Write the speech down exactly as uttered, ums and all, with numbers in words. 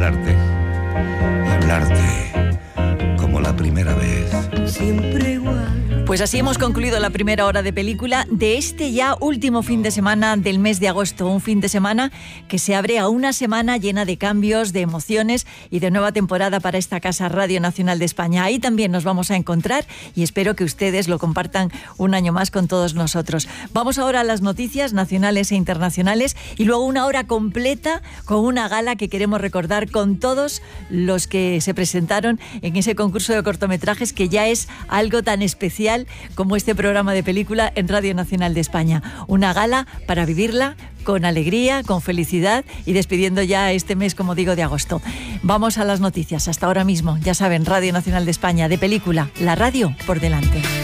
hablarte, hablarte como la primera vez. Siempre igual. Pues así hemos concluido la primera hora de película de este ya último fin de semana del mes de agosto. Un fin de semana que se abre a una semana llena de cambios, de emociones y de nueva temporada para esta casa Radio Nacional de España. Ahí también nos vamos a encontrar y espero que ustedes lo compartan un año más con todos nosotros. Vamos ahora a las noticias nacionales e internacionales y luego una hora completa con una gala que queremos recordar con todos los que se presentaron en ese concurso de cortometrajes que ya es algo tan especial como este programa de película en Radio Nacional de España. Una gala para vivirla con alegría, con felicidad y despidiendo ya este mes, como digo, de agosto. Vamos a las noticias. Hasta ahora mismo, ya saben, Radio Nacional de España de película, la radio por delante.